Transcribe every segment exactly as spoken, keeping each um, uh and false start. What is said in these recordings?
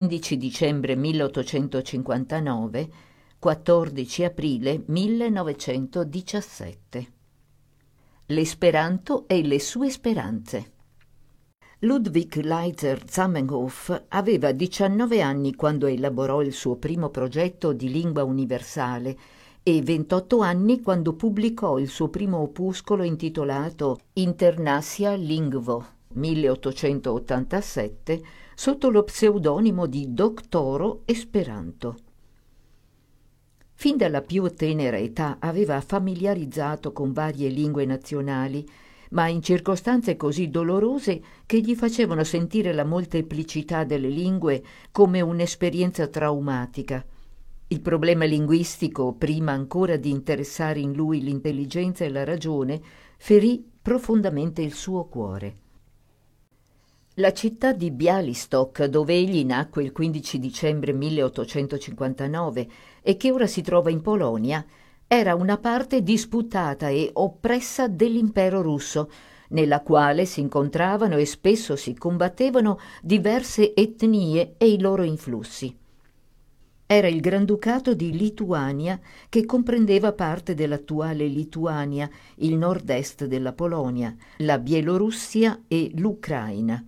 quindici dicembre milleottocentocinquantanove, quattordici aprile millenovecentodiciassette. L'esperanto e le sue speranze. Ludwig Leitner Zamenhof aveva diciannove anni quando elaborò il suo primo progetto di lingua universale e ventotto anni quando pubblicò il suo primo opuscolo intitolato Internacia Lingvo, milleottocentottantasette, sotto lo pseudonimo di Doctoro Esperanto. Fin dalla più tenera età aveva familiarizzato con varie lingue nazionali, ma in circostanze così dolorose che gli facevano sentire la molteplicità delle lingue come un'esperienza traumatica. Il problema linguistico, prima ancora di interessare in lui l'intelligenza e la ragione, ferì profondamente il suo cuore. La città di Białystok, dove egli nacque il quindici dicembre milleottocentocinquantanove e che ora si trova in Polonia, era una parte disputata e oppressa dell'impero russo, nella quale si incontravano e spesso si combattevano diverse etnie e i loro influssi. Era il Granducato di Lituania, che comprendeva parte dell'attuale Lituania, il nord-est della Polonia, la Bielorussia e l'Ucraina.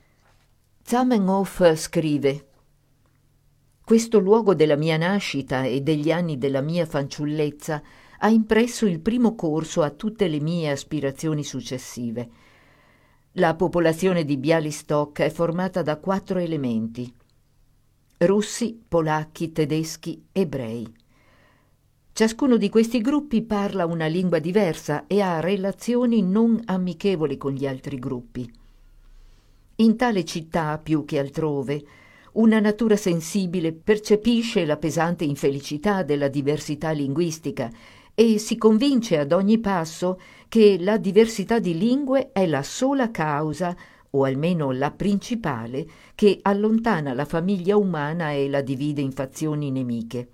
Zamenhof scrive: «Questo luogo della mia nascita e degli anni della mia fanciullezza ha impresso il primo corso a tutte le mie aspirazioni successive. La popolazione di Białystok è formata da quattro elementi: russi, polacchi, tedeschi, ebrei. Ciascuno di questi gruppi parla una lingua diversa e ha relazioni non amichevoli con gli altri gruppi. In tale città, più che altrove, una natura sensibile percepisce la pesante infelicità della diversità linguistica e si convince ad ogni passo che la diversità di lingue è la sola causa, o almeno la principale, che allontana la famiglia umana e la divide in fazioni nemiche.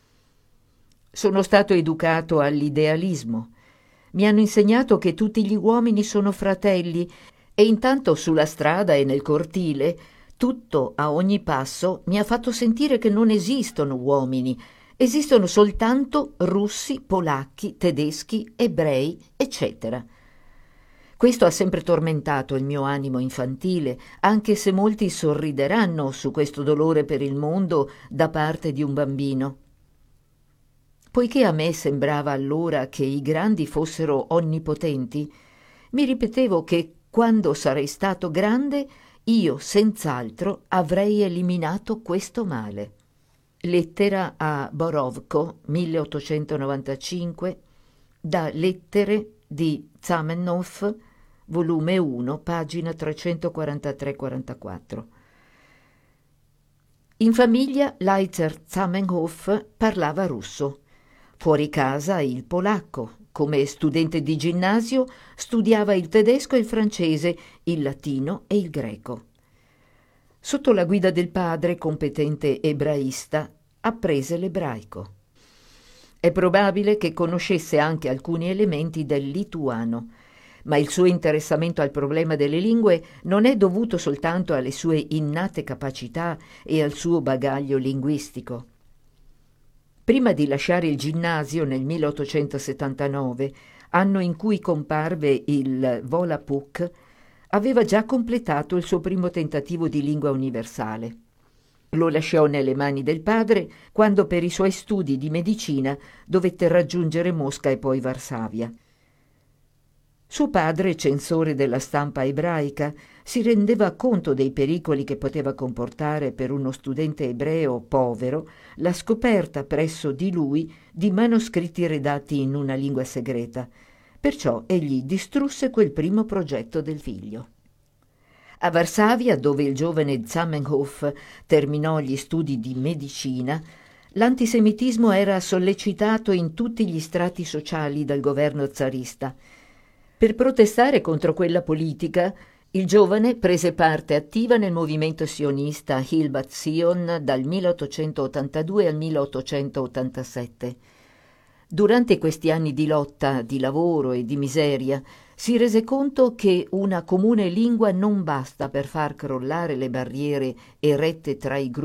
Sono stato educato all'idealismo. Mi hanno insegnato che tutti gli uomini sono fratelli e intanto sulla strada e nel cortile tutto a ogni passo mi ha fatto sentire che non esistono uomini, esistono soltanto russi, polacchi, tedeschi, ebrei, eccetera. Questo ha sempre tormentato il mio animo infantile, anche se molti sorrideranno su questo dolore per il mondo da parte di un bambino. Poiché a me sembrava allora che i grandi fossero onnipotenti, mi ripetevo che quando sarei stato grande io senz'altro avrei eliminato questo male. Lettera a Borovko, milleottocentonovantacinque, da Lettere di Zamenhof, volume uno, pagina trecentoquarantatré quarantaquattro. In famiglia Leitner Zamenhof parlava russo, fuori casa il polacco. Come studente di ginnasio studiava il tedesco e il francese, il latino e il greco. Sotto la guida del padre, competente ebraista, apprese l'ebraico. È probabile che conoscesse anche alcuni elementi del lituano, ma il suo interessamento al problema delle lingue non è dovuto soltanto alle sue innate capacità e al suo bagaglio linguistico. Prima di lasciare il ginnasio nel milleottocentosettantanove, anno in cui comparve il Volapük, aveva già completato il suo primo tentativo di lingua universale. Lo lasciò nelle mani del padre quando per i suoi studi di medicina dovette raggiungere Mosca e poi Varsavia. Suo padre, censore della stampa ebraica, si rendeva conto dei pericoli che poteva comportare per uno studente ebreo povero la scoperta presso di lui di manoscritti redatti in una lingua segreta. Perciò egli distrusse quel primo progetto del figlio. A Varsavia, dove il giovane Zamenhof terminò gli studi di medicina, l'antisemitismo era sollecitato in tutti gli strati sociali dal governo zarista. Per protestare contro quella politica, il giovane prese parte attiva nel movimento sionista Hilbat Zion dal milleottocentottantadue al milleottocentottantasette. Durante questi anni di lotta, di lavoro e di miseria, si rese conto che una comune lingua non basta per far crollare le barriere erette tra i gruppi